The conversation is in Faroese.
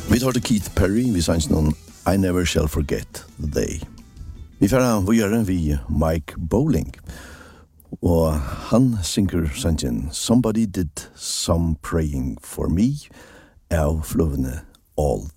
Vi tar til Keith Perry, vi sanns noen I Never Shall Forget the Day. Vi gjør vi Mike Bowling, og han synger sangen Somebody Did Some Praying For Me av Flovene All